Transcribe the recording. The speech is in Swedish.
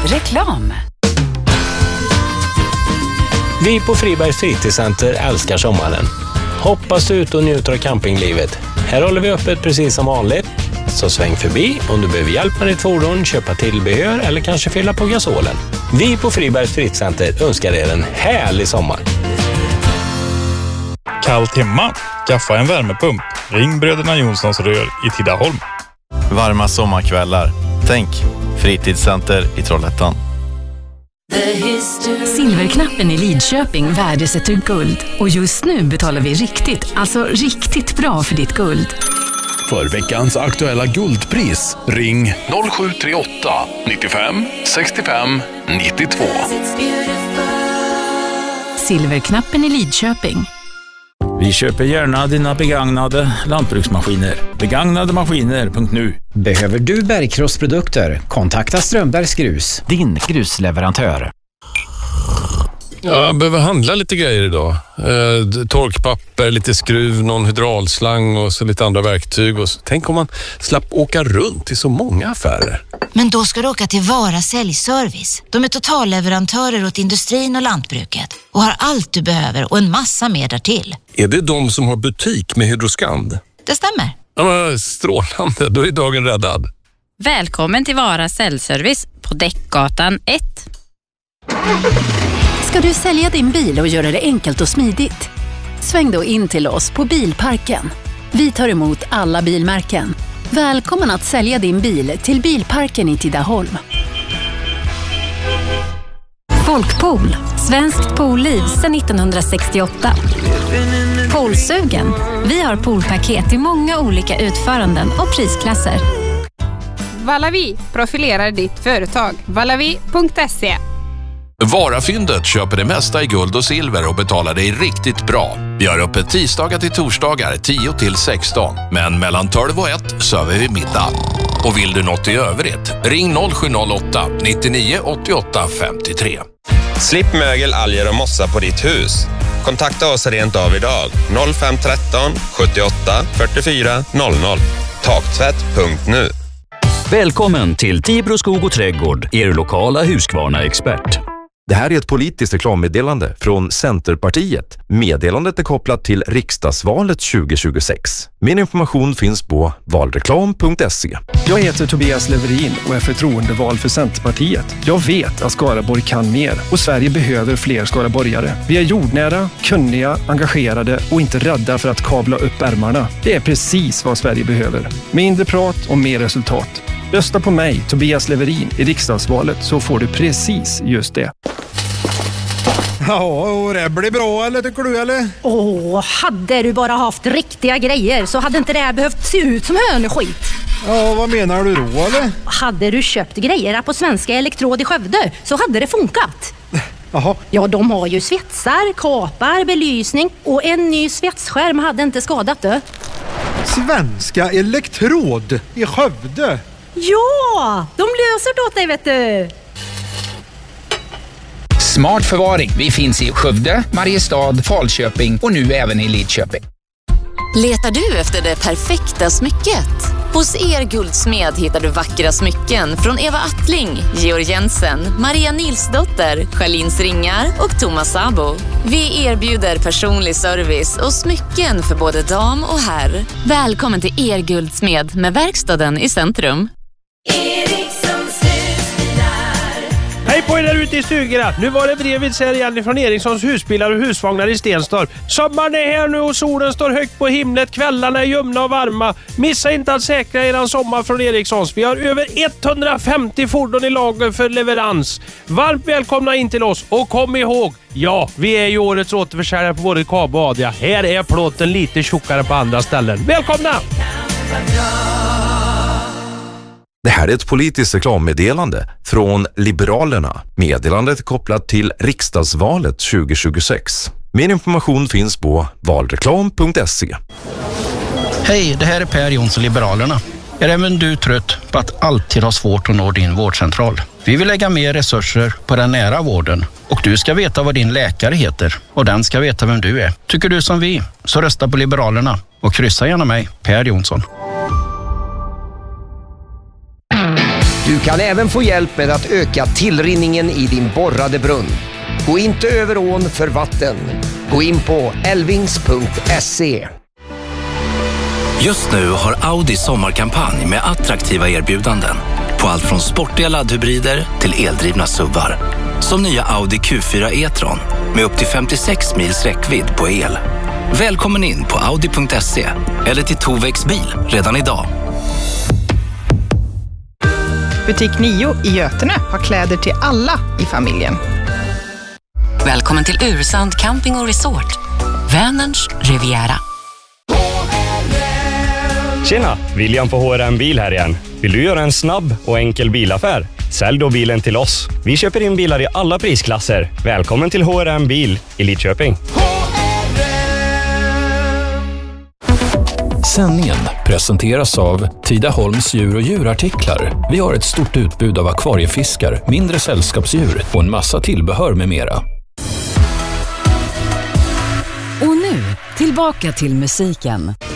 Reklam. Vi på Fribergs fritidscenter älskar sommaren. Hoppas du ut och njuter av campinglivet. Här håller vi öppet precis som vanligt. Så sväng förbi om du behöver hjälp med ditt fordon, köpa tillbehör eller kanske fylla på gasolen. Vi på Fribergs fritidscenter önskar er en härlig sommar. Kallt hemma? Skaffa en värmepump. Ring Bröderna Jonssons rör i Tidaholm. Varma sommarkvällar. Tänk, fritidscenter i Trollhättan. Silverknappen i Lidköping värdesätter guld. Och just nu betalar vi riktigt bra för ditt guld. För veckans aktuella guldpris, ring 0738 95 65 92. Silverknappen i Lidköping. Vi köper gärna dina begagnade lantbruksmaskiner. Begagnademaskiner.nu. Behöver du bergkrossprodukter? Kontakta Strömbergs Grus. Din grusleverantör. Jag behöver handla lite grejer idag. Torkpapper, lite skruv, någon hydraulslang och så lite andra verktyg. Och så. Tänk om man slapp åka runt i så många affärer. Men då ska du åka till Vara Säljservice. De är totalleverantörer åt industrin och lantbruket. Och har allt du behöver och en massa mer därtill. Är det de som har butik med Hydroskand? Det stämmer. Ja, strålande, då är dagen räddad. Välkommen till Vara Säljservice på Däckgatan 1. Ska du sälja din bil och göra det enkelt och smidigt? Sväng då in till oss på Bilparken. Vi tar emot alla bilmärken. Välkommen att sälja din bil till Bilparken i Tidaholm. Folkpool. Svenskt poolliv sedan 1968. Poolsugen. Vi har poolpaket i många olika utföranden och prisklasser. Valavi profilerar ditt företag. Valavi.se. Varafyndet köper det mesta i guld och silver och betalar dig riktigt bra. Vi har öppet tisdagar till torsdagar 10 till 16. Men mellan 12 och 1 server vi middag. Och vill du något i övrigt? Ring 0708 99 88 53. Slipp mögel, alger och mossa på ditt hus. Kontakta oss rent av idag. 0513 78 44 00. Taktvätt.nu. Välkommen till Tibro skog och trädgård, er lokala Husqvarna-expert. Det här är ett politiskt reklammeddelande från Centerpartiet. Meddelandet är kopplat till riksdagsvalet 2026. Min information finns på valreklam.se. Jag heter Tobias Leverin och är förtroendevald för Centerpartiet. Jag vet att Skaraborg kan mer och Sverige behöver fler skaraborgare. Vi är jordnära, kunniga, engagerade och inte rädda för att kavla upp ärmarna. Det är precis vad Sverige behöver. Mindre prat och mer resultat. Rösta på mig, Tobias Leverin, i riksdagsvalet så får du precis just det. Ja, och det blir bra, eller tycker du, eller? Hade du bara haft riktiga grejer så hade inte det här behövt se ut som hönskit. Ja, vad menar du då, eller? Hade du köpt grejer på Svenska Elektrod i Skövde så hade det funkat. Jaha. Ja, de har ju svetsar, kapar, belysning och en ny svetsskärm hade inte skadat det. Svenska Elektrod i Skövde? Ja, de löser det åt dig, vet du. Smart förvaring. Vi finns i Skövde, Mariestad, Falköping och nu även i Lidköping. Letar du efter det perfekta smycket? Hos Guldsmed hittar du vackra smycken från Eva Attling, Georg Jensen, Maria Nilsdotter, Charlins Ringar och Thomas Sabo. Vi erbjuder personlig service och smycken för både dam och herr. Välkommen till Guldsmed med verkstaden i centrum. Hej på er där ute i stugorna. Nu var det brevet här igen från Erikssons husbilar och husvagnar i Stenstorp. Sommaren är här nu och solen står högt på himlet. Kvällarna är ljumna och varma. Missa inte att säkra er sommar från Erikssons. Vi har över 150 fordon i lager för leverans. Varmt välkomna in till oss och kom ihåg, ja, vi är ju årets återförsäljare på både Kabo och Adria. Här är plåten lite tjockare på andra ställen. Välkomna! Det här är ett politiskt reklammeddelande från Liberalerna. Meddelandet är kopplat till riksdagsvalet 2026. Min information finns på valreklam.se. Hej, det här är Per Jonsson, Liberalerna. Är även du trött på att alltid ha svårt att nå din vårdcentral? Vi vill lägga mer resurser på den nära vården och du ska veta vad din läkare heter och den ska veta vem du är. Tycker du som vi, så rösta på Liberalerna och kryssa gärna mig, Per Jonsson. Du kan även få hjälp med att öka tillrinningen i din borrade brunn. Gå inte över ån för vatten. Gå in på elvings.se. Just nu har Audi sommarkampanj med attraktiva erbjudanden på allt från sportiga laddhybrider till eldrivna SUVar. Som nya Audi Q4 e-tron med upp till 56 mils räckvidd på el. Välkommen in på audi.se eller till Tovex bil redan idag. Butik 9 i Götene har kläder till alla i familjen. Välkommen till Ursand Camping och Resort. Vänerns Riviera. Tjena, William på HRM Bil här igen. Vill du göra en snabb och enkel bilaffär? Sälj då bilen till oss. Vi köper in bilar i alla prisklasser. Välkommen till HRM Bil i Lidköping. Sändningen presenteras av Tidaholms djur- och djurartiklar. Vi har ett stort utbud av akvariefiskar, mindre sällskapsdjur och en massa tillbehör med mera. Och nu, tillbaka till musiken.